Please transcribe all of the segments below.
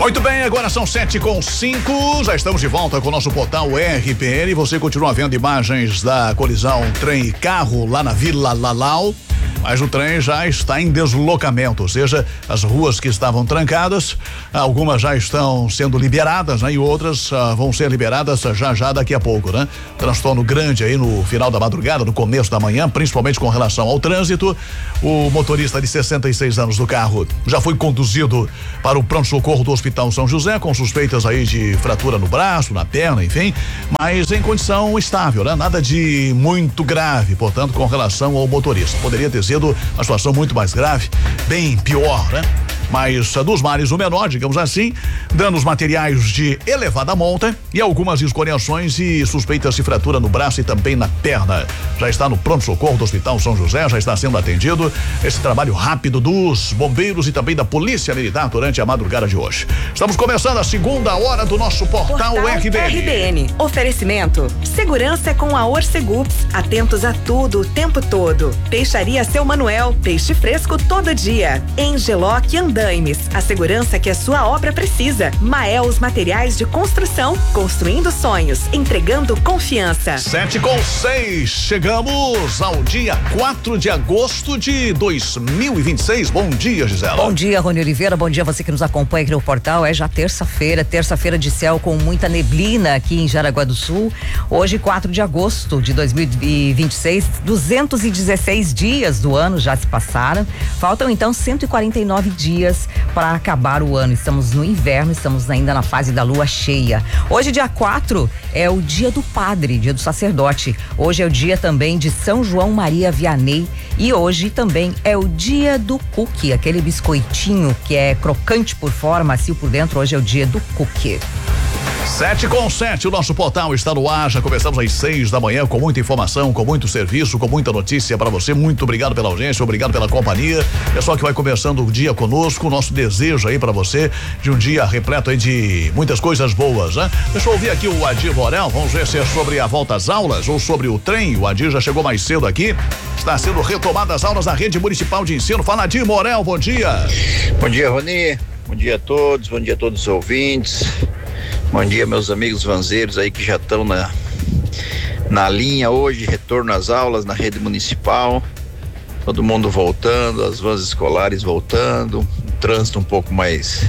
Muito bem, agora são 7:05, já estamos de volta com o nosso portal RPN. Você continua vendo imagens da colisão trem e carro lá na Vila Lalau, mas o trem já está em deslocamento, ou seja, as ruas que estavam trancadas, algumas já estão sendo liberadas, né? E outras vão ser liberadas já daqui a pouco, né? Transtorno grande aí no final da madrugada, no começo da manhã, principalmente com relação ao trânsito. O motorista de 66 anos do carro já foi conduzido para o pronto-socorro do Hospital São José, com suspeitas aí de fratura no braço, na perna, enfim, mas em condição estável, né? Nada de muito grave, portanto, com relação ao motorista. Poderia ter sido uma situação muito mais grave, bem pior, né? Mas dos males o menor, digamos assim, danos materiais de elevada monta e algumas escoriações e suspeitas de fratura no braço e também na perna. Já está no pronto-socorro do Hospital São José, já está sendo atendido esse trabalho rápido dos bombeiros e também da Polícia Militar durante a madrugada de hoje. Estamos começando a segunda hora do nosso portal RBN. Oferecimento: segurança é com a Orcegups. Atentos a tudo o tempo todo. Peixaria Seu Manuel, peixe fresco todo dia. Engeloc Andaimes, a segurança que a sua obra precisa. Maels Materiais de Construção, construindo sonhos, entregando confiança. 7:06, chegamos ao dia 4 de agosto de 2026. Bom dia, Gisela. Bom dia, Rony Oliveira, bom dia você que nos acompanha aqui no portal. É já terça-feira de céu com muita neblina aqui em Jaraguá do Sul. Hoje, 4 de agosto de 2026, 216 dias do ano já se passaram. Faltam então 149 dias para acabar o ano. Estamos no inverno, estamos ainda na fase da lua cheia. Hoje, dia 4, é o dia do padre, dia do sacerdote. Hoje é o dia também de São João Maria Vianney e hoje também é o dia do cookie, aquele biscoitinho que é crocante por fora, macio por dentro. Hoje é o dia do cookie. 7:07, o nosso portal está no ar, já começamos às 6 da manhã com muita informação, com muito serviço, com muita notícia para você. Muito obrigado pela audiência, obrigado pela companhia. Pessoal que vai começando o dia conosco, nosso desejo aí para você de um dia repleto aí de muitas coisas boas, né? Deixa eu ouvir aqui o Adir Morel, vamos ver se é sobre a volta às aulas ou sobre o trem. O Adir já chegou mais cedo aqui, está sendo retomadas as aulas da Rede Municipal de Ensino. Fala, Adir Morel, bom dia. Bom dia, Rony, bom dia a todos os ouvintes. Bom dia, meus amigos vanzeiros aí que já estão na linha hoje, retorno às aulas na rede municipal, todo mundo voltando, as vans escolares voltando, o trânsito um pouco mais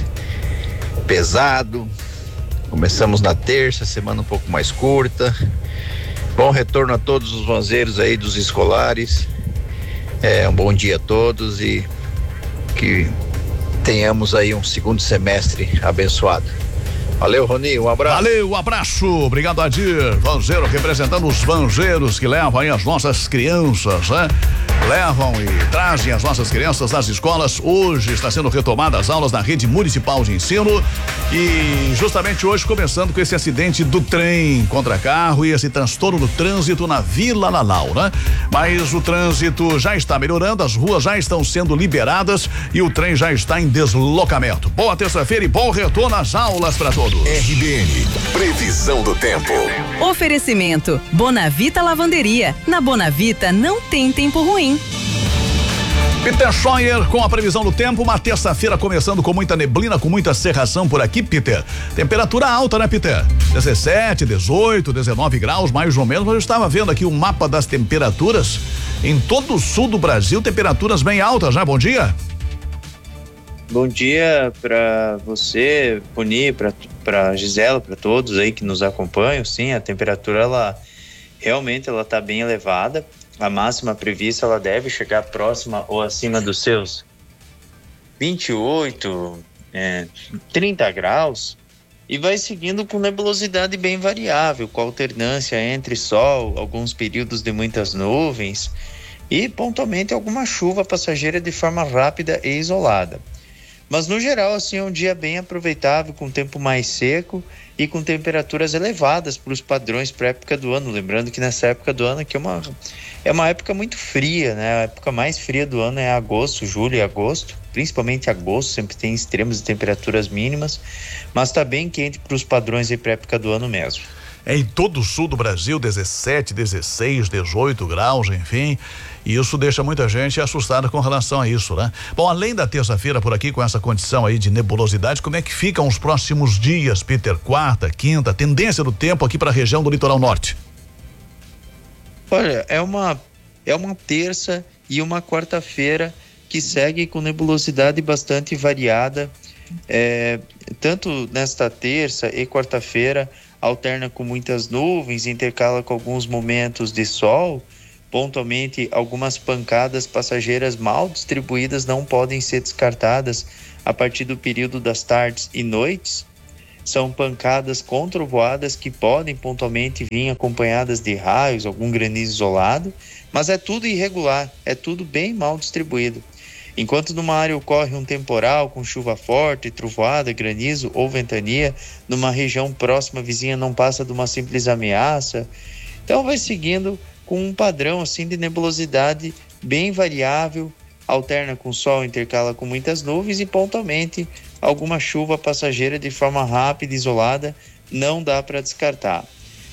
pesado. Começamos na terça, semana um pouco mais curta. Bom retorno a todos os vanzeiros aí dos escolares. Um bom dia a todos e que tenhamos aí um segundo semestre abençoado. Valeu, Rony, um abraço. Valeu, um abraço, obrigado, Adir. Vanzeiro representando os vanzeiros que levam aí as nossas crianças, né? Levam e trazem as nossas crianças das escolas. Hoje está sendo retomadas as aulas na Rede Municipal de Ensino e justamente hoje começando com esse acidente do trem contra carro e esse transtorno do trânsito na Vila Lalau, né? Mas o trânsito já está melhorando, as ruas já estão sendo liberadas e o trem já está em deslocamento. Boa terça-feira e bom retorno às aulas para todos. RBN, previsão do tempo. Oferecimento: Bonavita Lavanderia. Na Bonavita não tem tempo ruim. Peter Scheuer com a previsão do tempo, uma terça-feira começando com muita neblina, com muita cerração por aqui, Peter. Temperatura alta, né, Peter? 17, 18, 19 graus, mais ou menos. Mas eu estava vendo aqui o mapa das temperaturas. Em todo o sul do Brasil, temperaturas bem altas, né? Bom dia. Bom dia para você, Puni, para Gisela, para todos aí que nos acompanham. Sim, a temperatura ela realmente ela está bem elevada. A máxima prevista ela deve chegar próxima ou acima dos seus 28, 30 graus e vai seguindo com nebulosidade bem variável, com alternância entre sol, alguns períodos de muitas nuvens e pontualmente alguma chuva passageira de forma rápida e isolada. Mas no geral, assim, é um dia bem aproveitável, com tempo mais seco e com temperaturas elevadas para os padrões para a época do ano. Lembrando que nessa época do ano aqui é uma época muito fria, né? A época mais fria do ano é agosto, julho e agosto. Principalmente agosto, sempre tem extremos de temperaturas mínimas, mas está bem quente para os padrões aí para a época do ano mesmo. em todo o sul do Brasil, 17, 16, 18 graus, enfim, e isso deixa muita gente assustada com relação a isso, né? Bom, além da terça-feira por aqui, com essa condição aí de nebulosidade, como é que ficam os próximos dias, Peter? Quarta, quinta, tendência do tempo aqui para a região do litoral norte? Olha, é uma terça e uma quarta-feira que segue com nebulosidade bastante variada, tanto nesta terça e quarta-feira, alterna com muitas nuvens, intercala com alguns momentos de sol. Pontualmente, algumas pancadas passageiras mal distribuídas não podem ser descartadas a partir do período das tardes e noites. São pancadas com trovoadas que podem pontualmente vir acompanhadas de raios, algum granizo isolado, mas é tudo irregular, é tudo bem mal distribuído. Enquanto numa área ocorre um temporal com chuva forte, trovoada, granizo ou ventania, numa região próxima vizinha não passa de uma simples ameaça. Então vai seguindo com um padrão assim de nebulosidade bem variável, alterna com sol, intercala com muitas nuvens e pontualmente alguma chuva passageira de forma rápida e isolada não dá para descartar.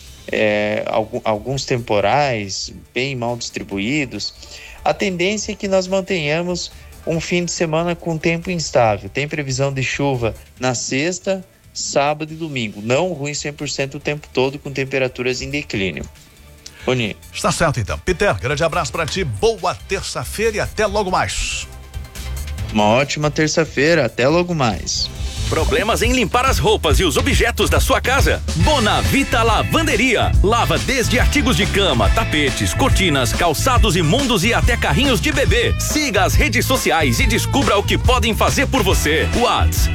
Alguns temporais bem mal distribuídos. A tendência é que nós mantenhamos um fim de semana com tempo instável. Tem previsão de chuva na sexta, sábado e domingo. Não ruim 100% o tempo todo, com temperaturas em declínio. Boni. Está certo então. Peter, grande abraço para ti, boa terça-feira e até logo mais. Uma ótima terça-feira, até logo mais. Problemas em limpar as roupas e os objetos da sua casa? Bonavita Lavanderia. Lava desde artigos de cama, tapetes, cortinas, calçados imundos e até carrinhos de bebê. Siga as redes sociais e descubra o que podem fazer por você. WhatsApp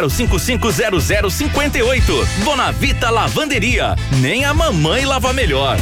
30550058. Bonavita Lavanderia. Nem a mamãe lava melhor.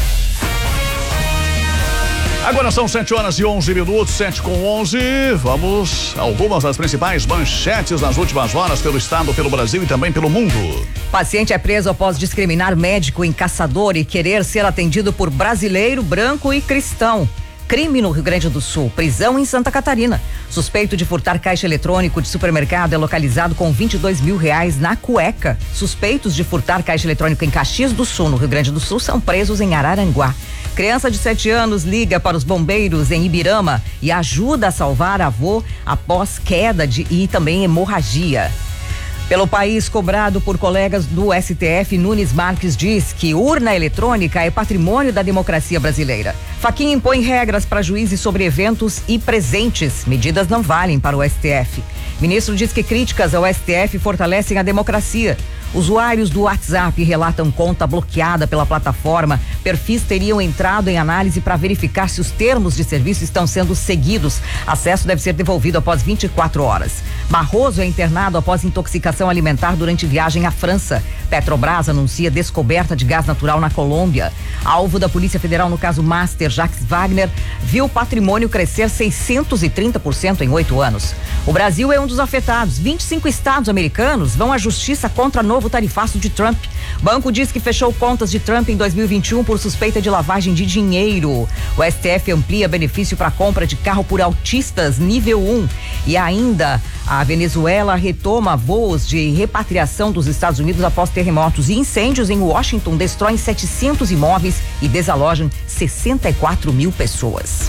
Agora são 7h11, 7h11. Vamos a algumas das principais manchetes nas últimas horas pelo estado, pelo Brasil e também pelo mundo. Paciente é preso após discriminar médico em Caçador e querer ser atendido por brasileiro, branco e cristão. Crime no Rio Grande do Sul, prisão em Santa Catarina. Suspeito de furtar caixa eletrônico de supermercado é localizado com R$22 mil na cueca. Suspeitos de furtar caixa eletrônico em Caxias do Sul, no Rio Grande do Sul, são presos em Araranguá. Criança de 7 anos liga para os bombeiros em Ibirama e ajuda a salvar avô após queda e também hemorragia. Pelo país, cobrado por colegas do STF, Nunes Marques diz que urna eletrônica é patrimônio da democracia brasileira. Fachin impõe regras para juízes sobre eventos e presentes. Medidas não valem para o STF. Ministro diz que críticas ao STF fortalecem a democracia. Usuários do WhatsApp relatam conta bloqueada pela plataforma. Perfis teriam entrado em análise para verificar se os termos de serviço estão sendo seguidos. Acesso deve ser devolvido após 24 horas. Barroso é internado após intoxicação alimentar durante viagem à França. Petrobras anuncia descoberta de gás natural na Colômbia. Alvo da Polícia Federal no caso Master, Jacques Wagner, viu o patrimônio crescer 630% em 8 anos. O Brasil é um dos afetados. 25 estados americanos vão à justiça contra novo tarifaço de Trump. Banco diz que fechou contas de Trump em 2021 por suspeita de lavagem de dinheiro. O STF amplia benefício para compra de carro por autistas nível 1. E ainda a Venezuela retoma voos de repatriação dos Estados Unidos após terremotos e incêndios em Washington destroem 700 imóveis e desalojam 64 mil pessoas.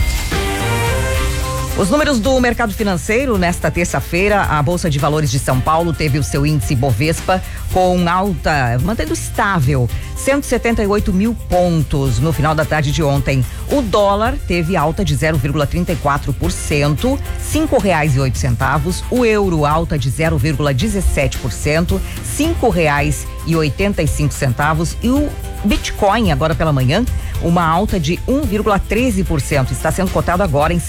Os números do mercado financeiro nesta terça-feira, a Bolsa de Valores de São Paulo teve o seu índice Bovespa com alta, mantendo estável, 178 mil pontos no final da tarde de ontem. O dólar teve alta de 0,34%, R$5,08. O euro alta de 0,17%, R$5,85. E o Bitcoin agora pela manhã, uma alta de 1,13%. Está sendo cotado agora em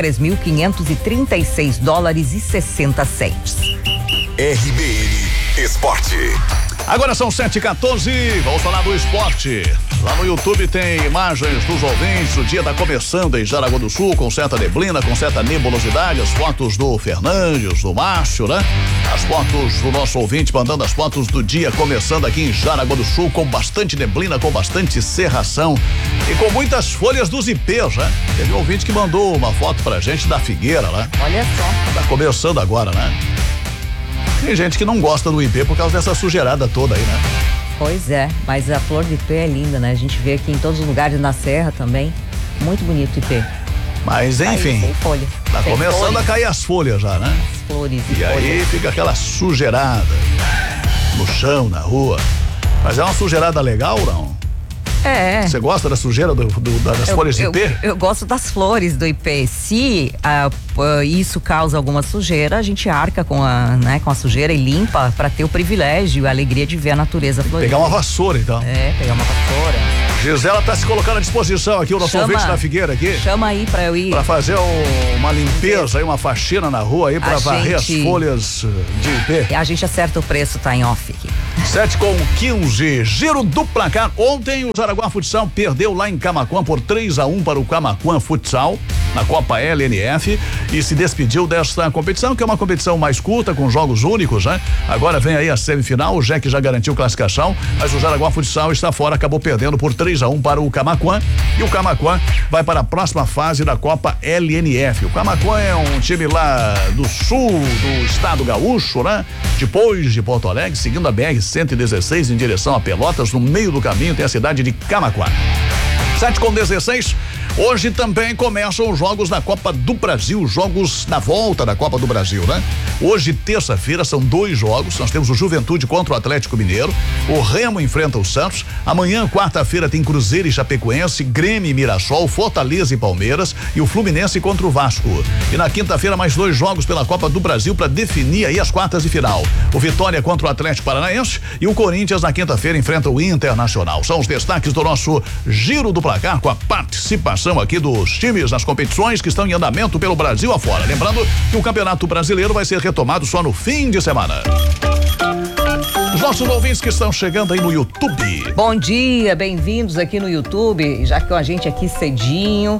$63.536,60. RBN Esporte. Agora são 7h14, vamos falar do esporte. Lá no YouTube tem imagens dos ouvintes. O dia está começando em Jaraguá do Sul, com certa neblina, com certa nebulosidade. As fotos do Fernandes, do Márcio, né? As fotos do nosso ouvinte mandando as fotos do dia começando aqui em Jaraguá do Sul, com bastante neblina, com bastante cerração e com muitas folhas dos ipês, né? Teve um ouvinte que mandou uma foto pra gente da figueira, né? Olha só. Tá começando agora, né? Tem gente que não gosta do IP por causa dessa sujeirada toda aí, né? Pois é, mas a flor de ipê é linda, né? A gente vê aqui em todos os lugares, na serra também. Muito bonito o ipê. Mas enfim, sem folha. Tá sem começando folha. a cair as folhas já, né? As flores e aí fica aquela sujeirada no chão, na rua. Mas é uma sujeirada legal, não? É. Você gosta da sujeira das folhas de ipê? Eu gosto das flores do ipê. Se isso causa alguma sujeira, a gente arca com a sujeira e limpa para ter o privilégio e a alegria de ver a natureza florida. Pegar uma vassoura, então. Pegar uma vassoura. Gisela tá se colocando à disposição aqui, o nosso ouvinte da Figueira aqui. Chama aí pra eu ir. Pra fazer uma limpeza aí, uma faxina na rua aí, pra varrer as folhas de ipê. E a gente acerta o preço, tá em off aqui. 7:15, giro do placar. Ontem o Jaraguá Futsal perdeu lá em Camaquã por 3-1 para o Camaquã Futsal, na Copa LNF, e se despediu desta competição, que é uma competição mais curta, com jogos únicos, né? Agora vem aí a semifinal, o Jack já garantiu classificação, mas o Jaraguá Futsal está fora, acabou perdendo por 3-1 para o Camaquã, e o Camaquã vai para a próxima fase da Copa LNF. O Camaquã é um time lá do sul do estado gaúcho, né? Depois de Porto Alegre, seguindo a BR-116 em direção a Pelotas, no meio do caminho tem a cidade de Camaquã. 7:16. Hoje também começam os jogos da Copa do Brasil, jogos da volta da Copa do Brasil, né? Hoje, terça-feira, são 2 jogos. Nós temos o Juventude contra o Atlético Mineiro, o Remo enfrenta o Santos. Amanhã, quarta-feira, tem Cruzeiro e Chapecoense, Grêmio e Mirassol, Fortaleza e Palmeiras e o Fluminense contra o Vasco. E na quinta-feira, mais 2 jogos pela Copa do Brasil para definir aí as quartas de final. O Vitória contra o Atlético Paranaense e o Corinthians na quinta-feira enfrenta o Internacional. São os destaques do nosso giro do placar, com a participação aqui dos times nas competições que estão em andamento pelo Brasil afora. Lembrando que o Campeonato Brasileiro vai ser retomado só no fim de semana. Os nossos ouvintes que estão chegando aí no YouTube. Bom dia, bem-vindos aqui no YouTube, já que com a gente aqui cedinho.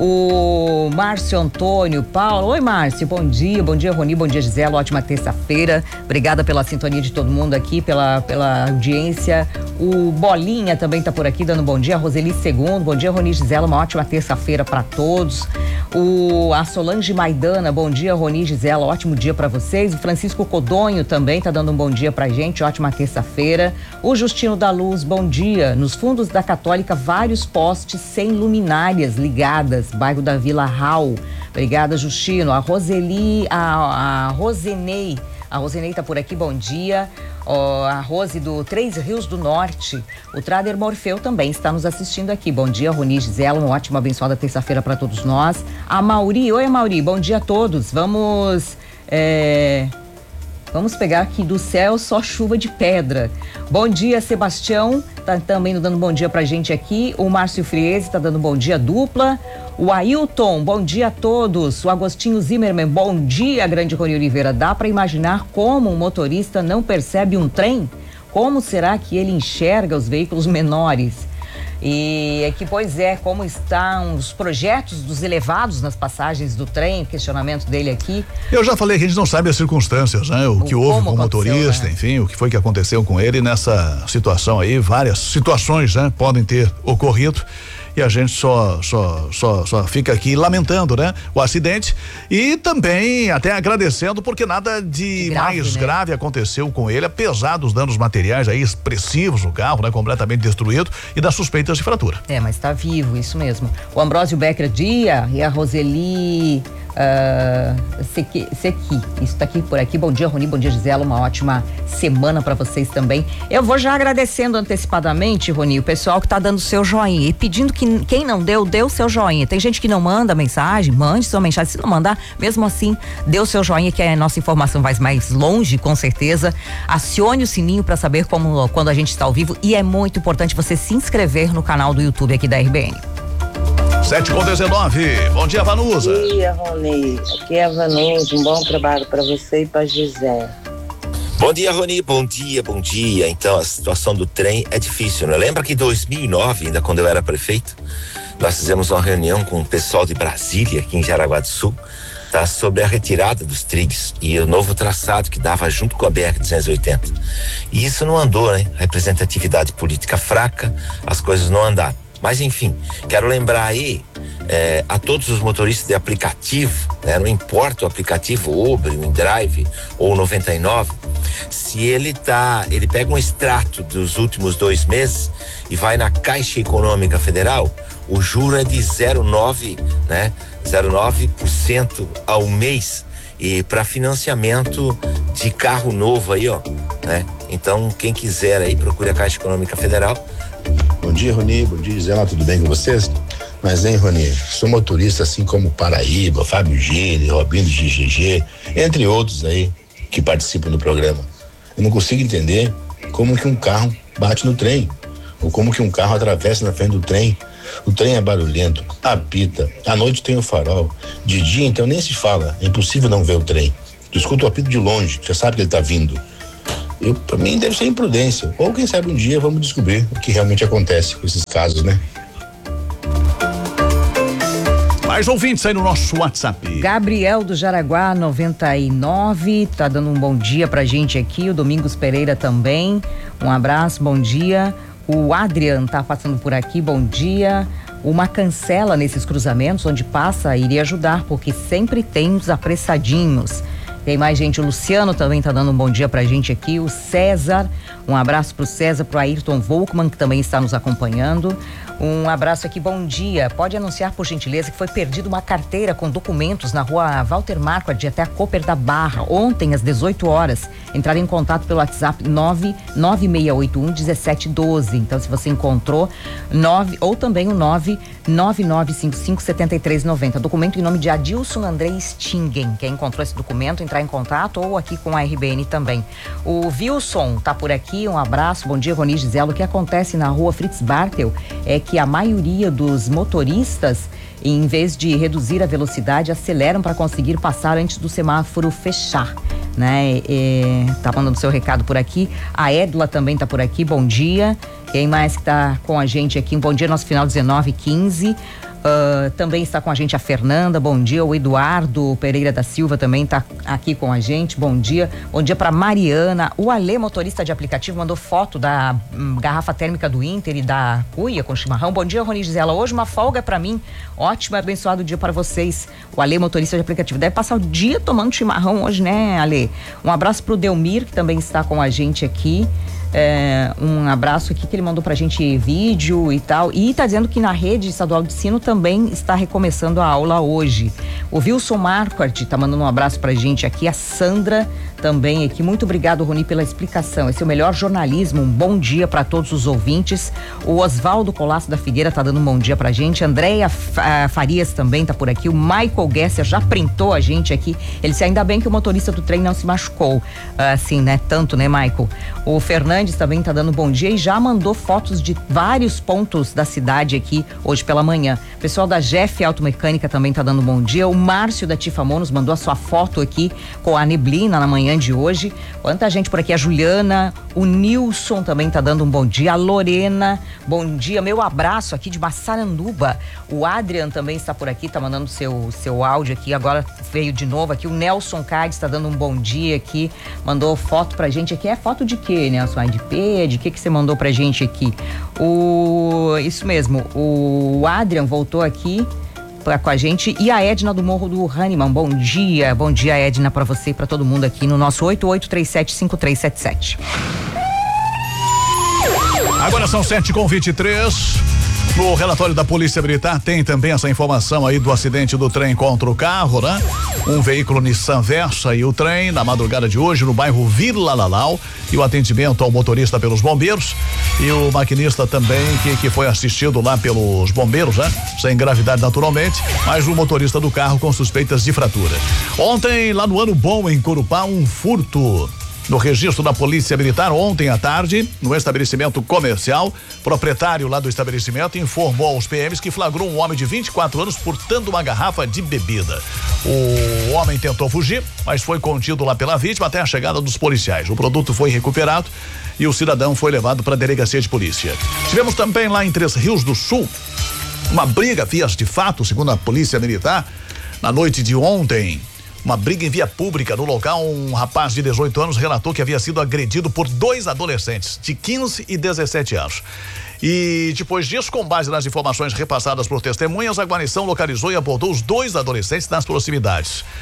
O Márcio Antônio Paulo. Oi, Márcio, bom dia Roni, bom dia, Gisela, ótima terça-feira. Obrigada pela sintonia de todo mundo aqui, pela audiência. O Bolinha também tá por aqui dando bom dia. A Roseli Segundo, bom dia, Roni, Gisela, uma ótima terça-feira para todos. A Solange Maidana, bom dia, Roni, Gisela, ótimo dia para vocês. O Francisco Codonho também tá dando um bom dia pra gente, ótima terça-feira. O Justino da Luz, bom dia. Nos fundos da Católica, vários postes sem luminárias ligadas, bairro da Vila Rau. Obrigada, Justino. A Roseli, a Rosenei tá por aqui, bom dia. A Rose do Três Rios do Norte. O Trader Morfeu também está nos assistindo aqui. Bom dia, Roni, Gisela, uma ótima, abençoada terça-feira para todos nós. A Mauri, oi, Mauri, bom dia a todos. Vamos pegar aqui do céu só chuva de pedra. Bom dia, Sebastião, tá também dando bom dia pra gente aqui. O Márcio Friese tá dando bom dia dupla. O Ailton, bom dia a todos. O Agostinho Zimmermann, bom dia, grande Rony Oliveira. Dá para imaginar como um motorista não percebe um trem? Como será que ele enxerga os veículos menores? E aqui, pois é, como estão os projetos dos elevados nas passagens do trem, questionamento dele aqui. Eu já falei que a gente não sabe as circunstâncias, né? O que houve com o motorista, né? Enfim, o que foi que aconteceu com ele nessa situação aí, várias situações, né? Podem ter ocorrido. E a gente só fica aqui lamentando, né? O acidente e também até agradecendo porque nada de mais grave aconteceu com ele, apesar dos danos materiais aí expressivos no carro, né? Completamente destruído e das suspeitas de fratura. Mas tá vivo, isso mesmo. O Ambrósio Becker Dia e a Roseli Sequi, isso tá aqui por aqui. Bom dia, Roni, bom dia, Gisela, uma ótima semana para vocês também. Eu vou já agradecendo antecipadamente, Roni, o pessoal que tá dando seu joinha e pedindo que quem não deu seu joinha. Tem gente que não manda mensagem, mande sua mensagem, se não mandar, mesmo assim, dê o seu joinha, que a nossa informação vai mais longe, com certeza. Acione o sininho para saber quando a gente está ao vivo, e é muito importante você se inscrever no canal do YouTube aqui da RBN. 7:19. Bom dia, Vanusa. Bom dia, Rony. Aqui é a Vanusa. Um bom trabalho para você e para Gisele. Bom dia, Rony. Bom dia. Então, a situação do trem é difícil, né? Lembra que em 2009, ainda quando eu era prefeito, nós fizemos uma reunião com o pessoal de Brasília, aqui em Jaraguá do Sul, tá? Sobre a retirada dos trilhos e o novo traçado que dava junto com a BR-280. E isso não andou, né? Representatividade política fraca, as coisas não andaram. Mas enfim, quero lembrar aí a todos os motoristas de aplicativo, né? Não importa o aplicativo Uber, o InDrive ou o 99, Se ele pega um extrato dos últimos 2 meses e vai na Caixa Econômica Federal, o juro é de 0,9%, né? 0,9% ao mês, e para financiamento de carro novo aí, ó, né? Então, quem quiser aí, procure a Caixa Econômica Federal. Bom dia, Rony, bom dia, Gisela, tudo bem com vocês? Mas, hein, Rony, sou motorista assim como Paraíba, Fábio Gile, Robinho do GGG, entre outros aí que participam do programa. Eu não consigo entender como que um carro bate no trem, ou como que um carro atravessa na frente do trem. O trem é barulhento, apita, à noite tem o farol, de dia então nem se fala, é impossível não ver o trem. Tu escuta o apito de longe, já sabe que ele tá vindo. Pra mim deve ser imprudência, ou quem sabe um dia vamos descobrir o que realmente acontece com esses casos, né? Mais ouvintes aí no nosso WhatsApp. Gabriel do Jaraguá 99, tá dando um bom dia pra gente aqui, o Domingos Pereira também, um abraço, bom dia. O Adrian tá passando por aqui, bom dia. Uma cancela nesses cruzamentos onde passa iria ajudar, porque sempre tem uns apressadinhos. Tem mais gente, o Luciano também tá dando um bom dia pra gente aqui, o César, um abraço pro César, pro Ayrton Volkmann, que também está nos acompanhando. Um abraço aqui, bom dia. Pode anunciar, por gentileza, que foi perdida uma carteira com documentos na rua Walter Marquardt até a Cooper da Barra, ontem às 18 horas. Entrar em contato pelo WhatsApp 99681-1712. Então, se você encontrou, ou também o 99955-7390. Documento em nome de Adilson André Stingen. Quem encontrou esse documento, entrar em contato ou aqui com a RBN também. O Wilson tá por aqui, um abraço, bom dia, Rony, Gisela. O que acontece na rua Fritz Bartel é que a maioria dos motoristas, em vez de reduzir a velocidade, aceleram para conseguir passar antes do semáforo fechar, né? Tá mandando seu recado por aqui. A Edla também tá por aqui, bom dia. Quem mais que tá com a gente aqui? Um bom dia, nosso final 19h15. Também está com a gente a Fernanda, bom dia. O Eduardo Pereira da Silva também está aqui com a gente, bom dia. Bom dia para Mariana. O Alê, motorista de aplicativo, mandou foto da garrafa térmica do Inter e da cuia com chimarrão. Bom dia, Rony, Gisela. Hoje uma folga para mim. Ótimo e abençoado dia para vocês. O Alê, motorista de aplicativo, deve passar o dia tomando chimarrão hoje, né, Alê? Um abraço pro Delmir, que também está com a gente aqui. Um abraço aqui que ele mandou pra gente vídeo e tal, e tá dizendo que na rede estadual de ensino também está recomeçando a aula hoje. O Wilson Marquardt tá mandando um abraço pra gente aqui, a Sandra também aqui, muito obrigado, Rony, pela explicação, esse é o melhor jornalismo, um bom dia para todos os ouvintes. O Oswaldo Colasso da Figueira tá dando um bom dia pra gente, Andréia Farias também tá por aqui, o Michael Gesser já printou a gente aqui, ele disse, ainda bem que o motorista do trem não se machucou, assim, né, tanto, né, Michael? O Fernandes também tá dando bom dia e já mandou fotos de vários pontos da cidade aqui hoje pela manhã. O pessoal da Jeff Automecânica também tá dando bom dia. O Márcio da Tifamon nos mandou a sua foto aqui com a neblina na manhã de hoje. Quanta gente por aqui, a Juliana, o Nilson também tá dando um bom dia, a Lorena, bom dia, meu abraço aqui de Massaranduba. O Adrian também está por aqui, tá mandando seu áudio aqui, agora veio de novo aqui. O Nelson Cades tá dando um bom dia aqui, mandou foto pra gente aqui. É foto de quê, Nelson? De P, de que você mandou pra gente aqui? Isso mesmo, o Adrian voltou aqui com a gente e a Edna do Morro do Hahnemann, bom dia Edna, pra você e pra todo mundo aqui no nosso 88375377. Agora são 7h23. No relatório da Polícia Militar tem também essa informação aí do acidente do trem contra o carro, né? Um veículo Nissan Versa e o trem na madrugada de hoje no bairro Vila Lalau, e o atendimento ao motorista pelos bombeiros e o maquinista também que foi assistido lá pelos bombeiros, né? Sem gravidade naturalmente, mas o motorista do carro com suspeitas de fratura. Ontem lá no Ano Bom em Corupá, um furto no registro da Polícia Militar ontem à tarde, no estabelecimento comercial. Proprietário lá do estabelecimento informou aos PMs que flagrou um homem de 24 anos furtando uma garrafa de bebida. O homem tentou fugir, mas foi contido lá pela vítima até a chegada dos policiais. O produto foi recuperado e o cidadão foi levado para a delegacia de polícia. Tivemos também lá em Três Rios do Sul uma briga vias de fato, segundo a Polícia Militar, na noite de ontem. Uma briga em via pública. No local, um rapaz de 18 anos relatou que havia sido agredido por 2 adolescentes de 15 e 17 anos. E depois disso, com base nas informações repassadas por testemunhas, a guarnição localizou e abordou os 2 adolescentes nas proximidades.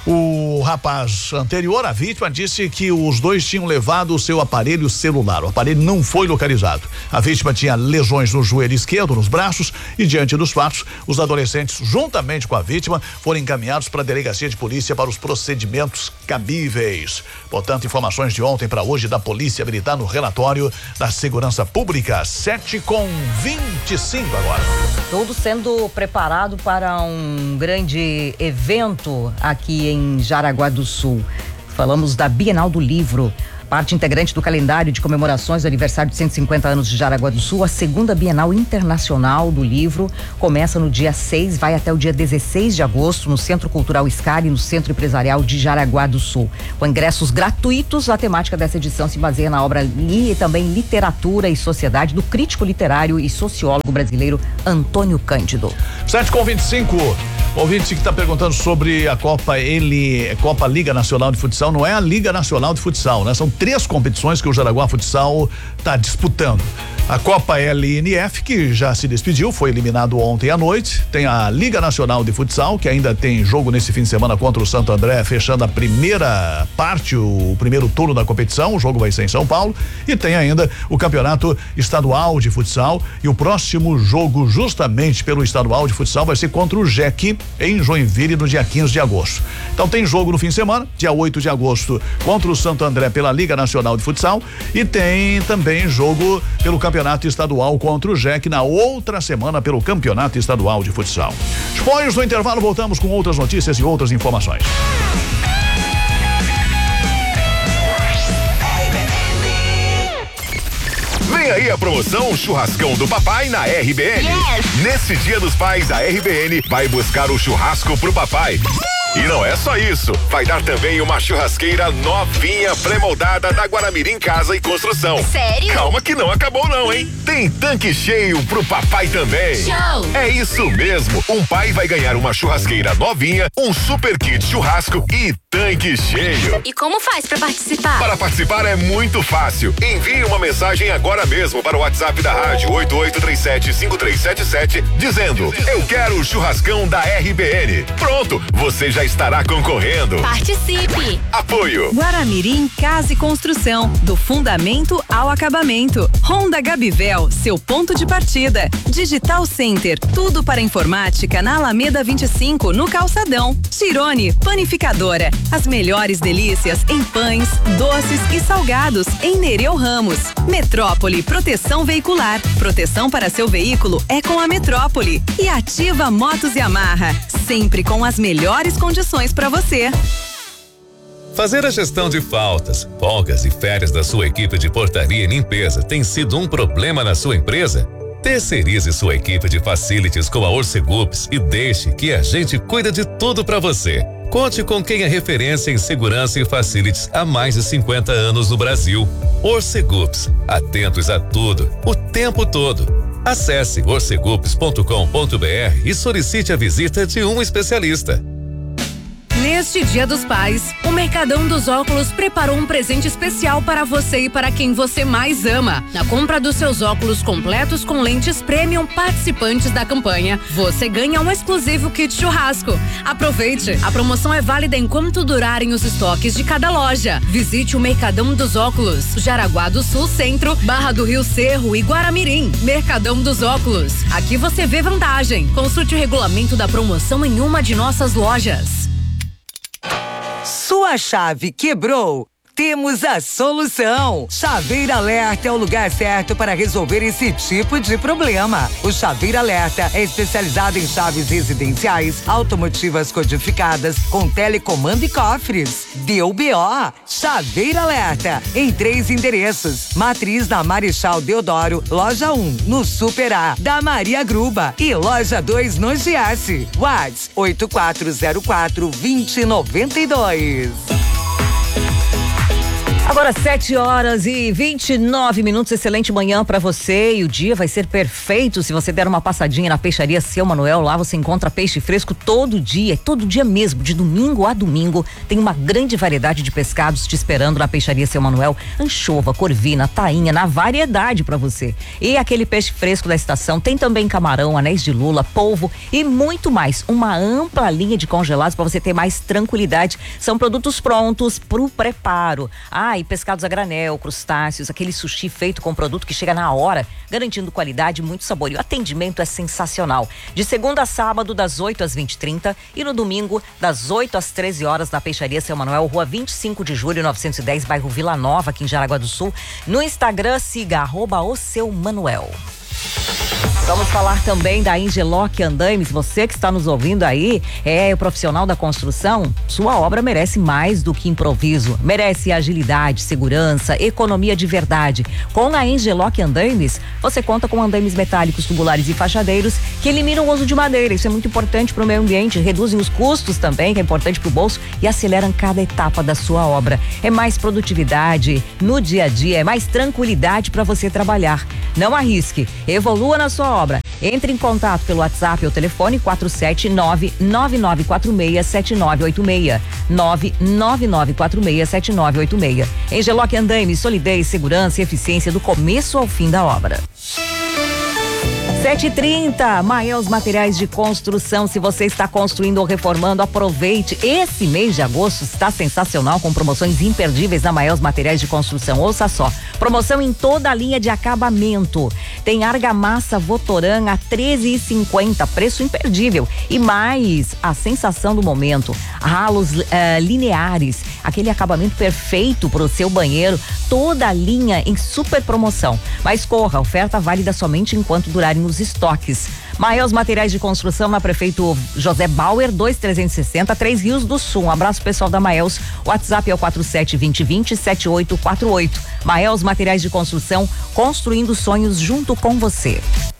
O rapaz anterior, a vítima, disse que os dois tinham levado o seu aparelho celular. O aparelho não foi localizado. A vítima tinha lesões no joelho esquerdo, nos braços, e diante dos fatos, os adolescentes, juntamente com a vítima, foram encaminhados para a delegacia de polícia para os procedimentos cabíveis. Portanto, informações de ontem para hoje da Polícia Militar no relatório da Segurança Pública, 7h25 agora. Tudo sendo preparado para um grande evento aqui em Jaraguá do Sul. Falamos da Bienal do Livro, parte integrante do calendário de comemorações do aniversário de 150 anos de Jaraguá do Sul. A segunda Bienal Internacional do Livro começa no dia 6, vai até o dia 16 de agosto no Centro Cultural Scar e no Centro Empresarial de Jaraguá do Sul. Com ingressos gratuitos, a temática dessa edição se baseia na obra e também Literatura e Sociedade do crítico literário e sociólogo brasileiro Antônio Cândido. 7h25. O ouvinte que está perguntando sobre a Copa Liga Nacional de Futsal, não é a Liga Nacional de Futsal, né? São 3 competições que o Jaraguá Futsal está disputando. A Copa LNF, que já se despediu, foi eliminado ontem à noite. Tem a Liga Nacional de Futsal, que ainda tem jogo nesse fim de semana contra o Santo André, fechando a primeira parte, o primeiro turno da competição. O jogo vai ser em São Paulo. E tem ainda o Campeonato Estadual de Futsal. E o próximo jogo, justamente pelo Estadual de Futsal, vai ser contra o JEC, em Joinville, no dia 15 de agosto. Então tem jogo no fim de semana, dia 8 de agosto, contra o Santo André pela Liga Nacional de Futsal. E tem também jogo pelo Campeonato Estadual contra o JEC na outra semana pelo Campeonato Estadual de Futsal. Depois do intervalo, voltamos com outras notícias e outras informações. Vem aí a promoção Churrascão do Papai na RBN. Yes. Nesse Dia dos Pais, a RBN vai buscar o churrasco pro papai. E não é só isso, vai dar também uma churrasqueira novinha pré-moldada da Guaramirim Casa e Construção. Sério? Calma que não acabou não, hein? Tem tanque cheio pro papai também. Show! É isso mesmo, um pai vai ganhar uma churrasqueira novinha, um super kit churrasco e tanque cheio. E como faz pra participar? Para participar é muito fácil. Envie uma mensagem agora mesmo para o WhatsApp da rádio 8837-5377 dizendo: eu quero o churrascão da RBN. Pronto, você já estará concorrendo. Participe! Apoio Guaramirim Casa e Construção, do fundamento ao acabamento. Honda Gabivel, seu ponto de partida. Digital Center, tudo para informática na Alameda 25, no Calçadão. Girone, panificadora, as melhores delícias em pães, doces e salgados em Nereu Ramos. Metrópole, proteção veicular, proteção para seu veículo é com a Metrópole. E Ativa Motos e Amarra, sempre com as melhores condições para você. Fazer a gestão de faltas, folgas e férias da sua equipe de portaria e limpeza tem sido um problema na sua empresa? Terceirize sua equipe de facilities com a Orcegups e deixe que a gente cuida de tudo para você. Conte com quem é referência em segurança e facilities há mais de 50 anos no Brasil. Orcegups, atentos a tudo, o tempo todo. Acesse orcegups.com.br e solicite a visita de um especialista. Neste Dia dos Pais, o Mercadão dos Óculos preparou um presente especial para você e para quem você mais ama. Na compra dos seus óculos completos com lentes premium participantes da campanha, você ganha um exclusivo kit churrasco. Aproveite! A promoção é válida enquanto durarem os estoques de cada loja. Visite o Mercadão dos Óculos, Jaraguá do Sul Centro, Barra do Rio Cerro e Guaramirim. Mercadão dos Óculos. Aqui você vê vantagem. Consulte o regulamento da promoção em uma de nossas lojas. Sua chave quebrou? Temos a solução. Chaveiro Alerta é o lugar certo para resolver esse tipo de problema. O Chaveiro Alerta é especializado em chaves residenciais, automotivas codificadas, com telecomando e cofres. Deu BO. Chaveiro Alerta, em 3 endereços. Matriz na Marechal Deodoro, loja 1, no Super A, da Maria Gruba, e loja 2 no Giasse. WhatsApp 8404-2092. Agora 7h29, excelente manhã para você, e o dia vai ser perfeito se você der uma passadinha na peixaria Seu Manuel. Lá você encontra peixe fresco todo dia mesmo, de domingo a domingo. Tem uma grande variedade de pescados te esperando na peixaria Seu Manuel. Anchova, corvina, tainha, na variedade para você. E aquele peixe fresco da estação, tem também camarão, anéis de lula, polvo e muito mais. Uma ampla linha de congelados para você ter mais tranquilidade. São produtos prontos pro preparo. E pescados a granel, crustáceos, aquele sushi feito com produto que chega na hora, garantindo qualidade e muito sabor. E o atendimento é sensacional. De segunda a sábado, das 8 às 20h30 e no domingo, das 8 às 13 horas, na peixaria Seu Manuel, rua 25 de julho, 910, bairro Vila Nova, aqui em Jaraguá do Sul. No Instagram, siga @oseumanuel. Vamos falar também da Ingeloc Andaimes. Você que está nos ouvindo aí, é o profissional da construção, sua obra merece mais do que improviso, merece agilidade, segurança, economia de verdade. Com a Ingeloc Andaimes, você conta com andaimes metálicos, tubulares e fachadeiros que eliminam o uso de madeira. Isso é muito importante para o meio ambiente, reduzem os custos também, que é importante para o bolso, e aceleram cada etapa da sua obra. É mais produtividade no dia a dia, é mais tranquilidade para você trabalhar. Não arrisque, evolua na sua obra. Entre em contato pelo WhatsApp ou telefone 479-9946-7986. 99946-7986. Ingeloc Andaimes, solidez, segurança e eficiência do começo ao fim da obra. 7h30, Maels Materiais de Construção. Se você está construindo ou reformando, aproveite. Esse mês de agosto está sensacional, com promoções imperdíveis na Maels Materiais de Construção. Ouça só, promoção em toda a linha de acabamento. Tem argamassa Votoran a R$13,50, preço imperdível. E mais, a sensação do momento, ralos lineares, aquele acabamento perfeito para o seu banheiro, toda a linha em super promoção. Mas corra, oferta válida somente enquanto durarem os estoques. Maels Materiais de Construção, na Prefeito José Bauer, 2360, 3 Rios do Sul. Um abraço pessoal da Maels. O WhatsApp é o 4720207848. Maels Materiais de Construção, construindo sonhos junto com você.